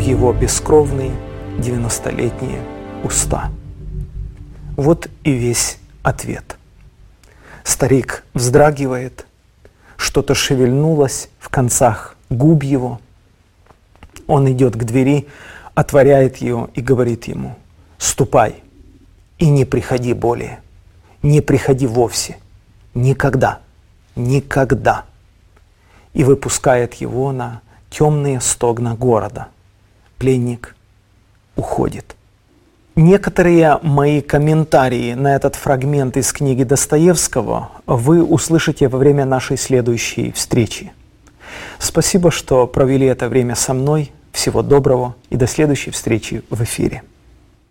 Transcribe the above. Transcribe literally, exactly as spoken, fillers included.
его бескровные девяностолетние уста. Вот и весь ответ. Старик вздрагивает, что-то шевельнулось в концах губ его. Он идет к двери, отворяет ее и говорит ему: «Ступай и не приходи более, не приходи вовсе, никогда, никогда». И выпускает его на темные стогна города. Пленник уходит. Некоторые мои комментарии на этот фрагмент из книги Достоевского вы услышите во время нашей следующей встречи. Спасибо, что провели это время со мной. Всего доброго и до следующей встречи в эфире.